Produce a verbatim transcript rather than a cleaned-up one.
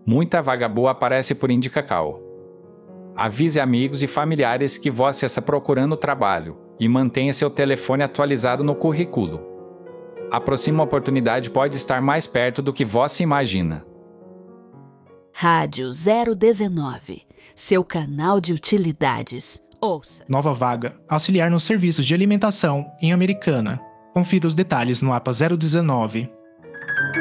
Muita vaga boa aparece por Indicacau. Avise amigos e familiares que você está procurando trabalho e mantenha seu telefone atualizado no currículo. A próxima oportunidade pode estar mais perto do que você imagina. Rádio zero dezenove, seu canal de utilidades. Ouça. Nova vaga, auxiliar nos serviços de alimentação em Americana. Confira os detalhes no A P A zero dezenove.